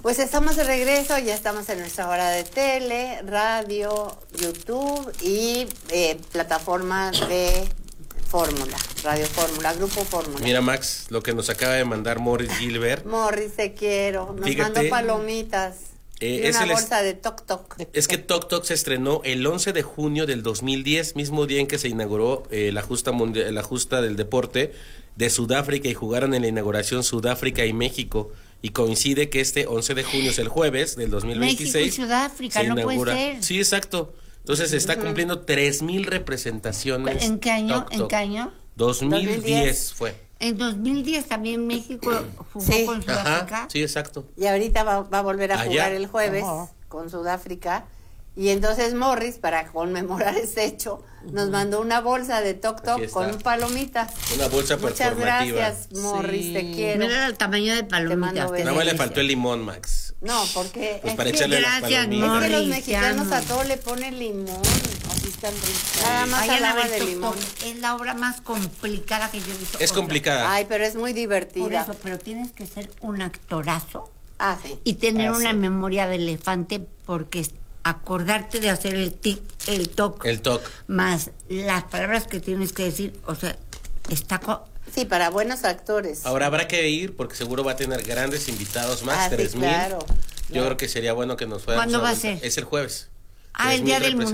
Pues estamos de regreso, ya estamos en nuestra hora de tele, radio, YouTube y plataforma de Fórmula, Radio Fórmula, Grupo Fórmula. Mira, Max, lo que nos acaba de mandar Morris Gilbert. Morris, te quiero. Nos mandó palomitas y una bolsa de Toc Toc. Es que Toc Toc se estrenó el 11 de junio del 2010, mismo día en que se inauguró la justa del deporte de Sudáfrica, y jugaron en la inauguración Sudáfrica y México. Y coincide que este 11 de junio es el jueves del 2026. México y Sudáfrica, no puede ser. Sí, exacto. Entonces se está cumpliendo 3,000 representaciones. ¿En qué año? Toc Toc. ¿En qué año? 2010 fue. En 2010 también México jugó con Sudáfrica. Ajá, sí, exacto. Y ahorita va a volver a jugar el jueves con Sudáfrica. Y entonces Morris, para conmemorar ese hecho, nos mandó una bolsa de Toc Toc con palomitas. Una bolsa performativa. Muchas gracias, Morris, te quiero. Mira el tamaño de palomitas. Nada más le faltó el limón, Max. No, porque pues para echarle las palomitas. Es que los mexicanos a todo le ponen limón. Así están ricos. Nada más hablaba de limón. Es la obra más complicada que yo he visto. Es complicada. Ay, pero es muy divertida. Por eso, pero tienes que ser un actorazo. Sí. Y tener una memoria de elefante, porque acordarte de hacer el toc. El toc. Más las palabras que tienes que decir, o sea, está... Sí, para buenos actores. Ahora habrá que ir, porque seguro va a tener grandes invitados más, 3,000. Claro. Yo creo que sería bueno que nos fuéramos. ¿Cuándo va a ser? Es el jueves. El día del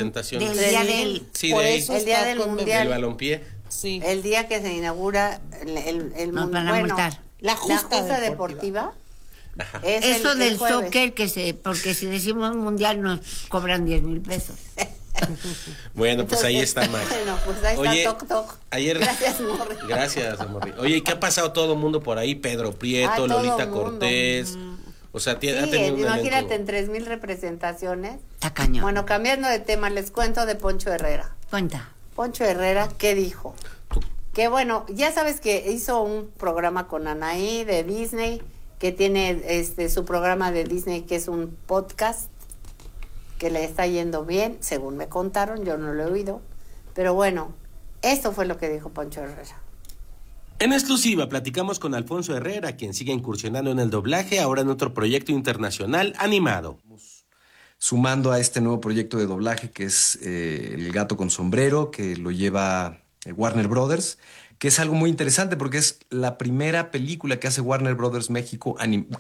Sí, el día del mundial. El balompié. Sí. El día que se inaugura el nos van a multar. La justa deportiva. Ajá. Eso del soccer, porque si decimos mundial nos cobran 10,000 pesos. Bueno, pues ahí está, Max. Bueno, pues ahí está Toc Toc. Gracias, Morri. Gracias, Morri. Oye, ¿qué ha pasado todo el mundo por ahí? Pedro Prieto, Lolita Cortés. O sea, ha tenido un imagínate, en 3,000 representaciones. Está cañón. Bueno, cambiando de tema, les cuento de Poncho Herrera. Cuenta. Poncho Herrera, ¿qué dijo? Que bueno, ya sabes que hizo un programa con Anaí de Disney, que tiene su programa de Disney, que es un podcast, que le está yendo bien, según me contaron, yo no lo he oído. Pero bueno, esto fue lo que dijo Poncho Herrera. En exclusiva platicamos con Alfonso Herrera, quien sigue incursionando en el doblaje, ahora en otro proyecto internacional animado. Sumando a este nuevo proyecto de doblaje que es El gato con sombrero, que lo lleva Warner Brothers, que es algo muy interesante porque es la primera película que hace Warner Brothers México,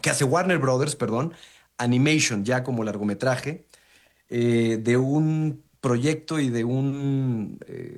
Animation, ya como largometraje, de un proyecto y de un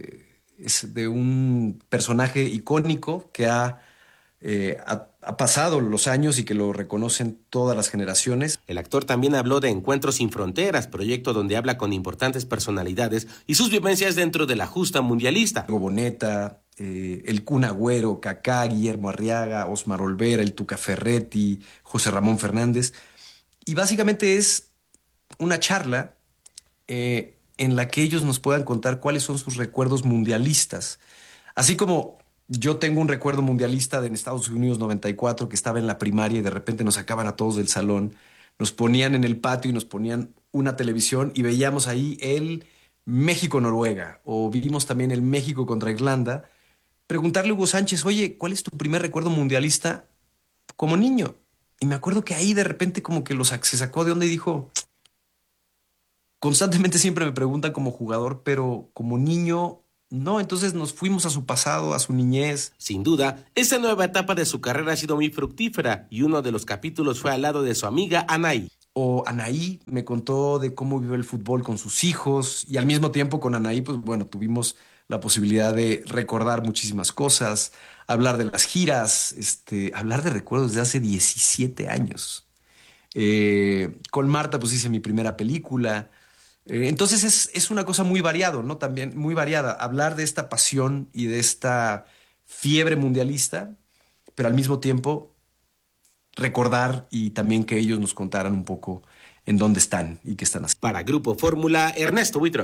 personaje icónico que ha pasado los años y que lo reconocen todas las generaciones. El actor también habló de Encuentros sin Fronteras, proyecto donde habla con importantes personalidades y sus vivencias dentro de la justa mundialista. Boneta, el Kun Agüero, Kaká, Guillermo Arriaga, Osmar Olvera, el Tuca Ferretti, José Ramón Fernández. Y básicamente es una charla en la que ellos nos puedan contar cuáles son sus recuerdos mundialistas. Así como yo tengo un recuerdo mundialista de en Estados Unidos 94, que estaba en la primaria y de repente nos sacaban a todos del salón, nos ponían en el patio y nos ponían una televisión y veíamos ahí el México-Noruega, o vimos también el México contra Irlanda. Preguntarle a Hugo Sánchez, oye, ¿cuál es tu primer recuerdo mundialista como niño? Y me acuerdo que ahí de repente como que se sacó de onda y dijo, constantemente siempre me preguntan como jugador, pero como niño no. Entonces nos fuimos a su pasado, a su niñez. Sin duda, esta nueva etapa de su carrera ha sido muy fructífera y uno de los capítulos fue al lado de su amiga Anaí. O Anaí me contó de cómo vive el fútbol con sus hijos, y al mismo tiempo con Anaí, pues bueno, tuvimos la posibilidad de recordar muchísimas cosas, hablar de las giras, hablar de recuerdos de hace 17 años. Con Marta pues hice mi primera película. Entonces es una cosa muy variado, ¿no? También muy variada, hablar de esta pasión y de esta fiebre mundialista, pero al mismo tiempo recordar y también que ellos nos contaran un poco en dónde están y qué están haciendo. Para Grupo Fórmula, Ernesto Buitro.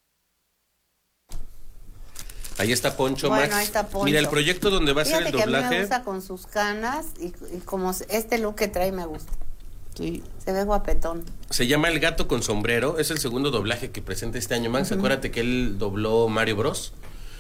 Ahí está Poncho, bueno, Max. Ahí está Poncho. Mira, el proyecto donde va a ser el doblaje. Que a mí me gusta con sus canas y como este look que trae me gusta. Sí. Se ve guapetón. Se llama El gato con sombrero. Es el segundo doblaje que presenta este año, Max. Acuérdate que él dobló Mario Bros.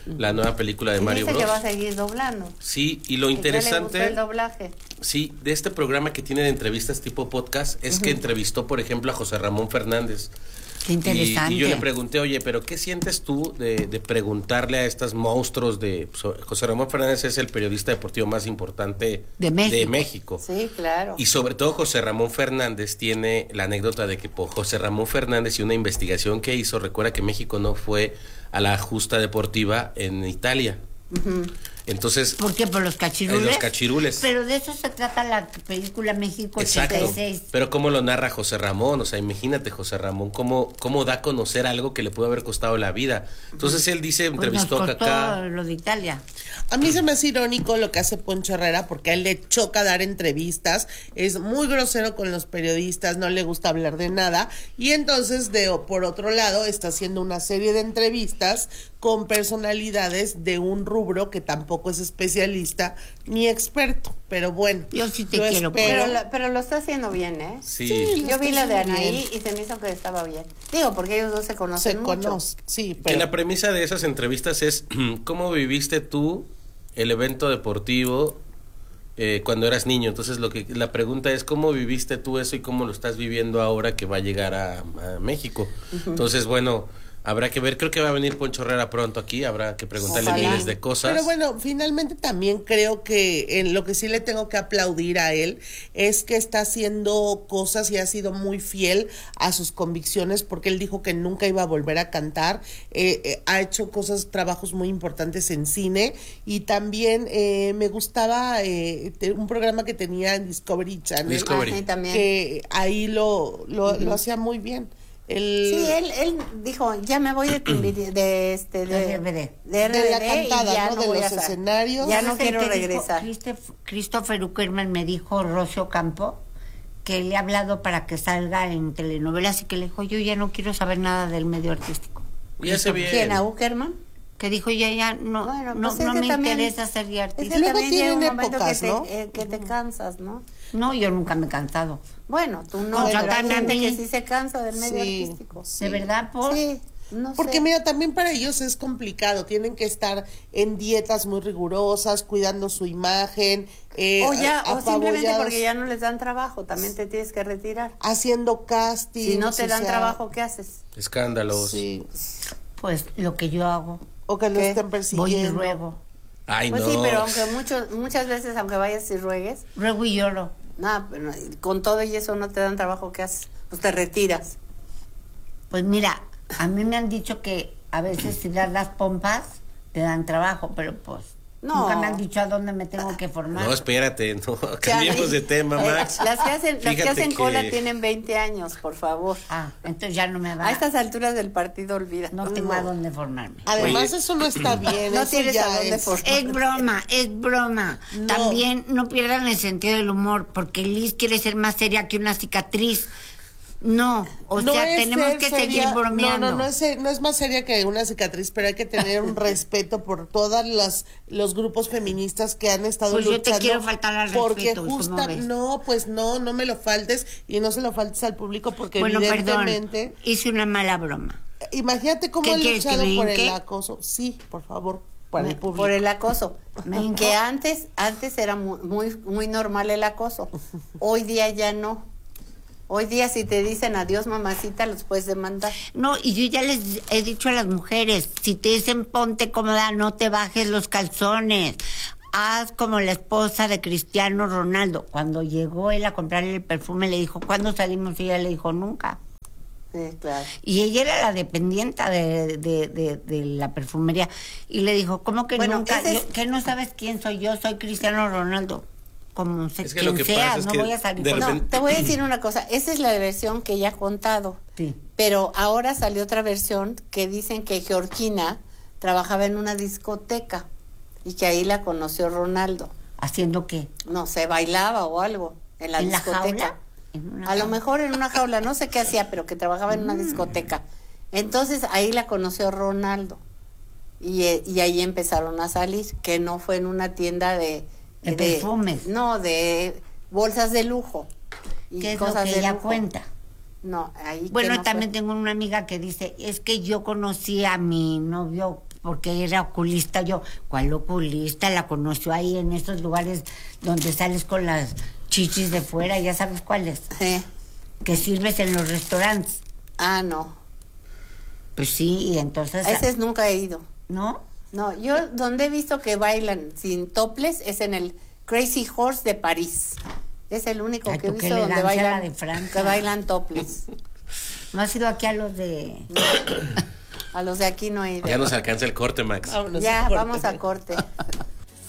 la nueva película de Y Mario dice Bros. que va a seguir doblando. Sí, y lo Que ya le gustó interesante, el doblaje. sí, de este programa que tiene de entrevistas tipo podcast es que entrevistó, por ejemplo, a José Ramón Fernández. Qué interesante. Y yo le pregunté, oye, pero ¿qué sientes tú de preguntarle a estos monstruos de... José Ramón Fernández es el periodista deportivo más importante De México. de México. Sí, claro. Y sobre todo José Ramón Fernández tiene la anécdota de que por José Ramón Fernández y una investigación que hizo, recuerda que México no fue a la justa deportiva en Italia. Entonces, ¿Por qué? ¿Por los cachirules? los cachirules. Pero de eso se trata la película México Exacto. 86. Pero cómo lo narra José Ramón, o sea, imagínate José Ramón, cómo da a conocer algo que le pudo haber costado la vida. Entonces él dice, Pues entrevistó nos a costó Kaká. lo de Italia. A mí se me hace irónico lo que hace Poncho Herrera porque a él le choca dar entrevistas, es muy grosero con los periodistas, no le gusta hablar de nada y entonces por otro lado está haciendo una serie de entrevistas con personalidades de un rubro que tampoco es especialista ni experto, pero bueno. Yo sí te yo quiero, espero- Pero lo está haciendo bien, ¿eh? Sí. Sí. Yo vi la de Está haciendo Anaí y se me hizo que estaba bien. Digo, porque ellos dos se conocen se mucho. conoce, sí, Que pero la premisa de esas entrevistas es cómo viviste tú el evento deportivo cuando eras niño. Entonces la pregunta es cómo viviste tú eso y cómo lo estás viviendo ahora que va a llegar a México. Entonces, bueno, habrá que ver, creo que va a venir Poncho Herrera pronto aquí, habrá que preguntarle Ojalá. miles de cosas. Pero bueno, finalmente también creo que en lo que sí le tengo que aplaudir a él es que está haciendo cosas y ha sido muy fiel a sus convicciones porque él dijo que nunca iba a volver a cantar, ha hecho trabajos muy importantes en cine y también me gustaba un programa que tenía en Discovery Channel, Discovery. Ah, sí, también. que ahí lo hacía muy bien. Sí, él dijo, ya me voy de RBD. De De la RBD cantada, y ya ¿no? no De voy los a salir. escenarios. Ya no ¿Sabes el quiero que dijo? regresar. Christopher Uckerman me dijo, Rocio Campo, que le ha hablado para que salga en telenovelas y que le dijo, yo ya no quiero saber nada del medio artístico. Y hace bien. ¿Quién? ¿A Uckerman? Que dijo, ya no, Bueno, no, pues es no que me también- interesa ser Es artista. que Luego también llega un tienen momento épocas, que ¿no? que te cansas, ¿no? No, yo nunca me he cansado. Bueno, tú no, Con pero hay Santana gente a mí. que sí se cansa del medio Sí. artístico. ¿De verdad, por? Sí, no Porque sé. mira, también para ellos es complicado, tienen que estar en dietas muy rigurosas, cuidando su imagen, O simplemente apabullados, porque ya no les dan trabajo, también te tienes que retirar. haciendo casting. Si no te dan trabajo, ¿qué haces? Escándalos. Sí, Pues lo que yo hago, o que lo ¿Qué? estén voy y persiguiendo. ruego. Ay, Pues no. sí, pero aunque muchas veces, aunque vayas y ruegues, Ruego y lloro. nada, pero con todo y eso no te dan trabajo, ¿qué haces? Pues te retiras. Pues mira, a mí me han dicho que a veces si das las pompas te dan trabajo, pero pues No. nunca me han dicho a dónde me tengo que formar. No, espérate, no, cambiemos de tema, Max. Las que hacen Fíjate cola que- tienen 20 años, por favor. Ah, entonces ya no me va. A estas alturas del partido, olvida. No tengo a dónde formarme. Además, Oye. eso no está bien. No eso tienes ya a dónde es- formar. Es broma. No. También no pierdan el sentido del humor, porque Liz quiere ser más seria que una cicatriz. No, o No sea, es tenemos ser que seria, seguir bromeando. No es más seria que una cicatriz, pero hay que tener un respeto por todas los grupos feministas que han estado Pues yo te luchando. quiero faltar al porque respeto, ¿cómo ves? no, pues no me lo faltes y no se lo faltes al público porque Bueno, perdón, evidentemente, hice una mala broma. imagínate cómo ¿Qué han quieres, que luchado me por el hinque? acoso. Sí, por favor, para el público. Por el acoso. Me hinco. Que antes era muy normal el acoso. Hoy día ya no. Hoy día si te dicen adiós mamacita, los puedes demandar. No, y yo ya les he dicho a las mujeres, si te dicen ponte cómoda, no te bajes los calzones. Haz como la esposa de Cristiano Ronaldo. Cuando llegó él a comprarle el perfume, le dijo, ¿cuándo salimos? Y ella le dijo, nunca. Sí, claro. Y ella era la dependienta de la perfumería. Y le dijo, ¿cómo que Bueno, nunca? ese es- ¿Que no sabes quién soy yo? Soy Cristiano Ronaldo. Como Es que quien lo que sea, pasa es no que voy a salir de con... No, repente- te voy a decir una cosa. Esa es la versión que ella ha contado. Sí. Pero ahora salió otra versión que dicen que Georgina trabajaba en una discoteca y que ahí la conoció Ronaldo. ¿Haciendo qué? No sé, bailaba o algo en la ¿En la discoteca. jaula? En una A lo jaula. mejor en una jaula, no sé qué hacía, pero que trabajaba en una discoteca. Entonces ahí la conoció Ronaldo y ahí empezaron a salir, que no fue en una tienda de perfumes. No, de bolsas de lujo. Y ¿Qué es lo cosas que de ella lujo. cuenta? No, ahí que Bueno, no también fue. tengo una amiga que dice, es que yo conocí a mi novio porque era oculista. Yo, ¿cuál oculista? La conoció ahí en esos lugares donde sales con las chichis de fuera, ya sabes cuáles. Que sirves en los restaurantes. Ah, no. Pues sí, y entonces... A ese nunca he ido. ¿No? No, yo donde he visto que bailan sin toples es en el Crazy Horse de París. Es el único Ay, que he tú, qué visto donde elegancia bailan, la de Francia. que bailan toples. ¿No has ido aquí a los de...? A los de aquí no he ido. Ya nos alcanza el corte, Max. Vámonos Ya, a corte. vamos a corte.